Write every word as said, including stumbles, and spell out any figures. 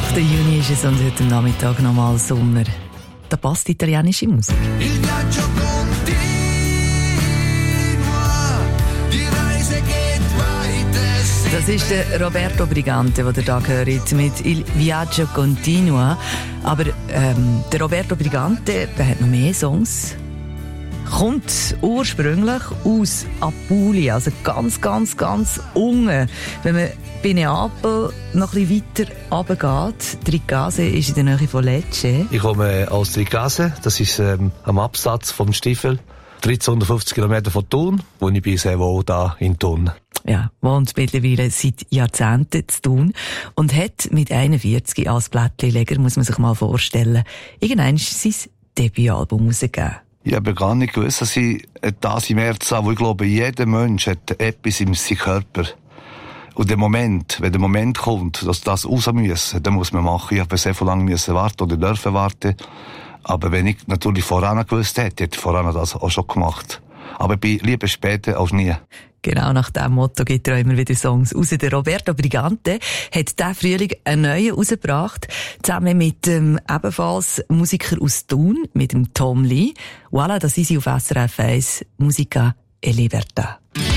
achter Juni ist es und heute Nachmittag nochmal Sommer. Da passt italienische Musik. Il viaggio continua, die Reise geht weiter. Das ist der Roberto Brigante, den ihr da hört, mit Il Viaggio Continua. Aber ähm, der Roberto Brigante, der hat noch mehr Songs. Kommt ursprünglich aus Apulia, also ganz, ganz, ganz unten. Wenn man bei Neapel noch ein bisschen weiter runtergeht, Tricase ist in der Nähe von Lecce. Ich komme aus Tricase, das ist ähm, am Absatz vom Stiefel, dreizehnhundertfünfzig Kilometer von Thun, wo ich bin sehr wohl da in Thun. Ja, wohnt mittlerweile seit Jahrzehnten zu Thun und hat mit einundvierzig als Blättchenleger, muss man sich mal vorstellen, irgendwann sein Debütalbum rausgegeben. Ich habe gar nicht gewusst, dass ich das im Herzen habe, wo ich glaube, jeder Mensch hat etwas in seinem Körper. Und der Moment, wenn der Moment kommt, dass das raus muss, dann muss man machen. Ich habe sehr lange müssen warten oder dürfen warten. Aber wenn ich natürlich voran gewusst hätte, hätte ich voran das auch schon gemacht. Aber ich bin lieber später als nie. Genau nach diesem Motto gibt er auch immer wieder Songs raus. Der Roberto Brigante hat diesen Frühling einen neuen rausgebracht, zusammen mit dem ebenfalls Musiker aus Thun, mit dem Tom Lee. Voilà, das ist sie auf S R F eins, Musica e Libertà.